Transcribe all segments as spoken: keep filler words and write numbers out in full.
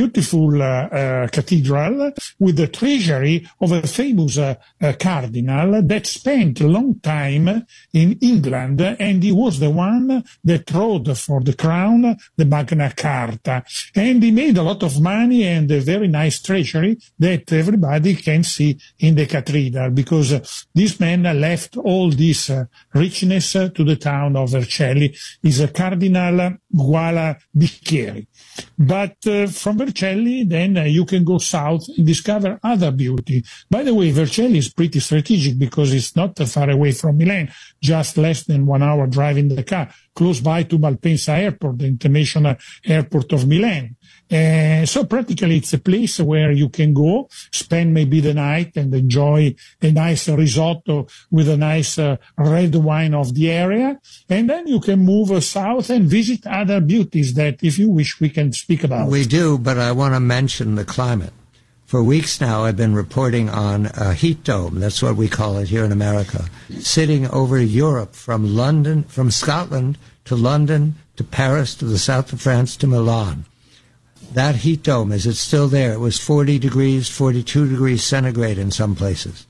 beautiful uh, uh, cathedral with the treasury of a famous uh, uh, cardinal that spent a long time in England, and he was the one that wrote for the crown the Magna Carta. And he made a lot of money and a very nice treasury that everybody can see in the cathedral, because uh, this man left all this uh, richness uh, to the town of Vercelli. He's a Cardinal Guala Bicchieri. But uh, from Vercelli, then uh, you can go south and discover other beauty. By the way, Vercelli is pretty strategic because it's not uh, far away from Milan, just less than one hour drive in the car, close by to Malpensa Airport, the international airport of Milan. Uh, so practically it's a place where you can go, spend maybe the night and enjoy a nice risotto with a nice uh, red wine of the area. And then you can move uh, south and visit other beauties that, if you wish, we can speak about. We do, but I want to mention the climate. For weeks now, I've been reporting on a heat dome, that's what we call it here in America, sitting over Europe from London, from Scotland to London to Paris to the south of France to Milan. That heat dome, is it still there? It was forty degrees, forty-two degrees centigrade in some places.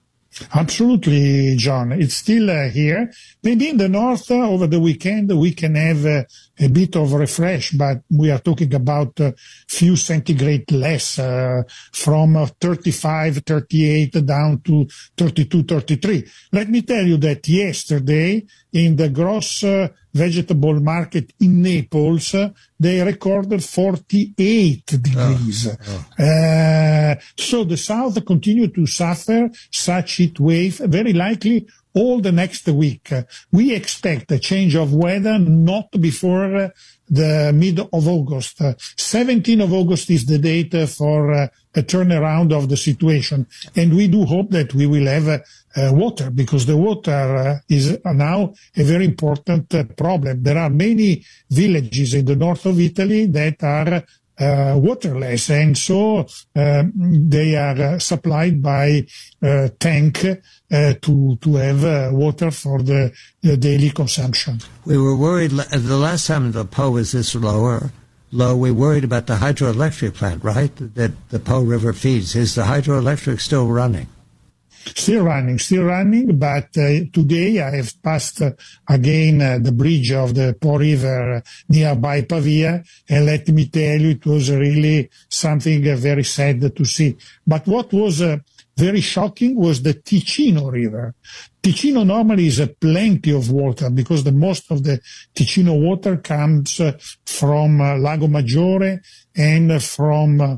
Absolutely, John. It's still uh, here. Maybe in the north uh, over the weekend we can have uh, a bit of refresh, but we are talking about a uh, few centigrade less, uh, from uh, thirty-five, thirty-eight down to thirty-two, thirty-three. Let me tell you that yesterday in the gross uh, vegetable market in Naples, uh, they recorded forty-eight degrees. Oh, oh. Uh, so the south continue to suffer such heat wave, very likely all the next week. Uh, we expect a change of weather not before uh, the mid of August. Uh, seventeenth of August is the date uh, for uh, a turnaround of the situation. And we do hope that we will have uh, uh, water, because the water uh, is now a very important uh, problem. There are many villages in the north of Italy that are Uh, waterless, and so uh, they are uh, supplied by uh, tank uh, to to have uh, water for the, the daily consumption. We were worried the last time the Po was this lower low. We worried about the hydroelectric plant, right? That the Po River feeds. Is the hydroelectric still running? Still running, still running, but uh, today I have passed uh, again uh, the bridge of the Po River uh, nearby Pavia, and let me tell you, it was really something uh, very sad to see. But what was uh, very shocking was the Ticino River. Ticino normally is uh, plenty of water, because the most of the Ticino water comes uh, from uh, Lago Maggiore and from uh,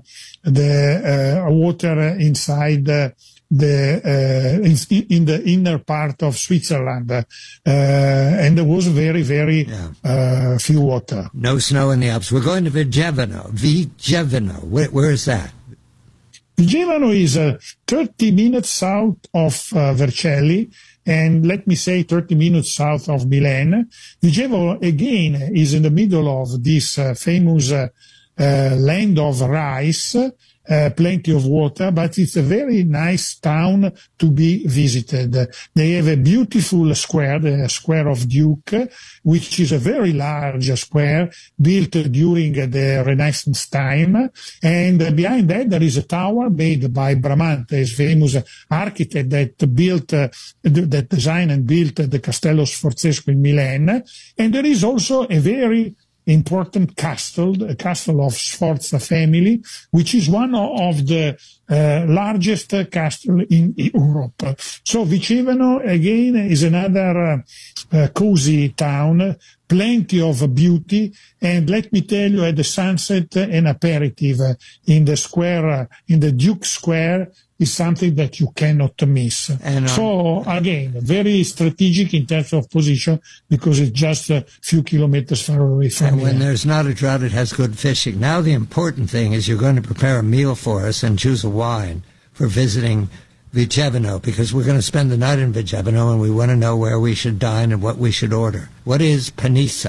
the uh, water inside uh, the uh, in, in the inner part of Switzerland, uh, and there was very, very yeah. uh, few water. No snow in the Alps. We're going to Vigevano. Vigevano. Where, where is that? Vigevano is uh, thirty minutes south of uh, Vercelli, and let me say thirty minutes south of Milan. Vigevano, again, is in the middle of this uh, famous uh, uh, land of rice. Uh, plenty of water, but it's a very nice town to be visited. They have a beautiful square, the Square of Duke, which is a very large square built during the Renaissance time. And behind that, there is a tower made by Bramante, a famous architect that built, uh, that designed and built the Castello Sforzesco in Milan. And there is also a very important castle, the castle of Sforza family, which is one of the uh, largest uh, castle in Europe. So Vigevano, again, is another uh, uh, cozy town, plenty of beauty, and let me tell you, at the sunset, an aperitif uh, in the square, uh, in the Duke Square, is something that you cannot miss. And, um, so, again, very strategic in terms of position, because it's just a few kilometers far away from And here. when there's not a drought, it has good fishing. Now the important thing is you're going to prepare a meal for us and choose a wine for visiting Vigevano, because we're going to spend the night in Vigevano, and we want to know where we should dine and what we should order. What is Panissa?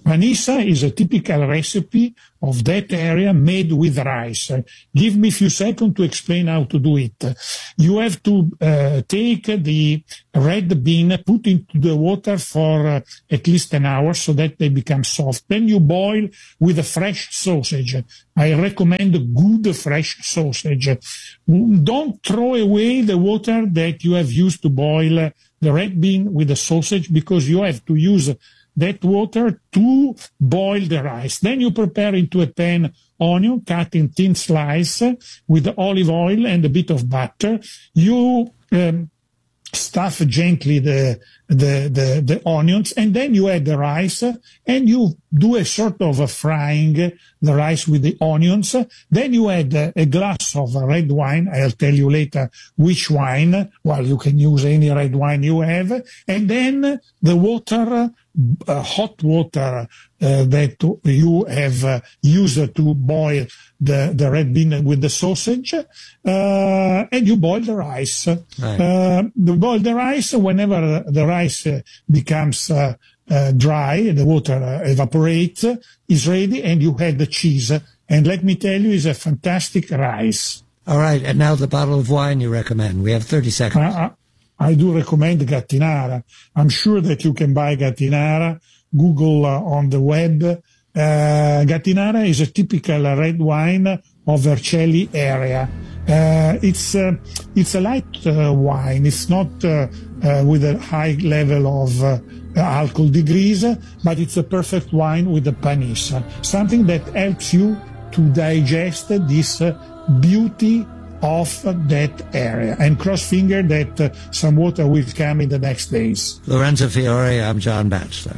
Panissa is a typical recipe of that area made with rice. Give me a few seconds to explain how to do it. You have to uh, take the red bean, put into the water for uh, at least an hour so that they become soft. Then you boil with a fresh sausage. I recommend good fresh sausage. Don't throw away the water that you have used to boil the red bean with the sausage, because you have to use that water to boil the rice. Then you prepare into a pan onion cut in thin slice with olive oil and a bit of butter. You um, stuff gently the, the, the, the onions, and then you add the rice, and you do a sort of a frying the rice with the onions. Then you add a, a glass of red wine. I'll tell you later which wine. Well, you can use any red wine you have. And then the water, uh, hot water uh, that you have uh, used to boil the, the red bean with the sausage, uh, and you boil the rice. Right. Uh, you boil the rice. Whenever the rice uh, becomes uh, uh, dry, the water uh, evaporates, is ready, and you add the cheese. And let me tell you, it's a fantastic rice. All right, and now the bottle of wine you recommend. We have thirty seconds. Uh, I do recommend Gattinara. I'm sure that you can buy Gattinara. Google uh, on the web. Uh, Gattinara is a typical red wine of Vercelli area. Uh, it's uh, it's a light uh, wine. It's not uh, uh, with a high level of uh, alcohol degrees, but it's a perfect wine with a panissa, something that helps you to digest this uh, beauty of that area. And cross finger that uh, some water will come in the next days. Lorenzo Fiore, I'm John Batchelor.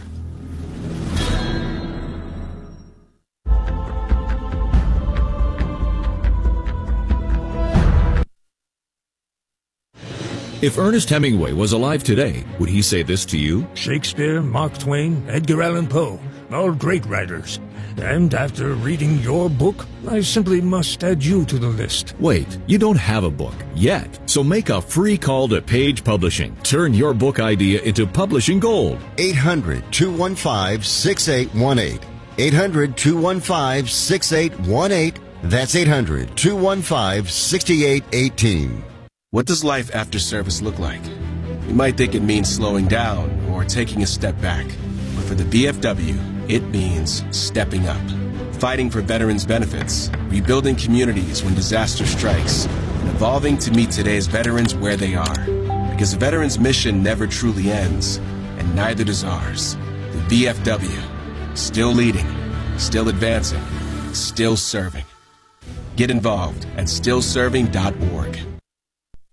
If Ernest Hemingway was alive today, would he say this to you? Shakespeare, Mark Twain, Edgar Allan Poe, all great writers. And after reading your book, I simply must add you to the list. Wait, you don't have a book yet. So make a free call to Page Publishing. Turn your book idea into publishing gold. eight hundred, two one five, six eight one eight. eight hundred, two one five, six eight one eight. That's eight hundred, two one five, six eight one eight. What does life after service look like? You might think it means slowing down or taking a step back. But for the B F W, it means stepping up. Fighting for veterans' benefits, rebuilding communities when disaster strikes, and evolving to meet today's veterans where they are. Because the veterans' mission never truly ends, and neither does ours. The B F W, still leading, still advancing, still serving. Get involved at still serving dot org.